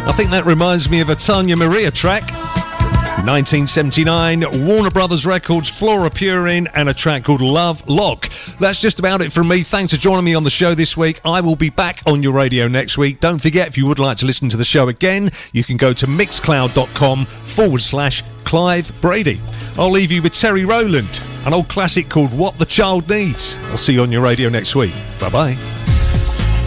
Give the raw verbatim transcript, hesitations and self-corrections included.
I think that reminds me of a Tanya Maria track. nineteen seventy-nine, Warner Brothers Records, Flora Purin, and a track called Love Lock. That's just about it from me. Thanks for joining me on the show this week. I will be back on your radio next week. Don't forget, if you would like to listen to the show again, you can go to mixcloud.com forward slash Clive Brady. I'll leave you with Terry Rowland, an old classic called What the Child Needs. I'll see you on your radio next week. Bye-bye.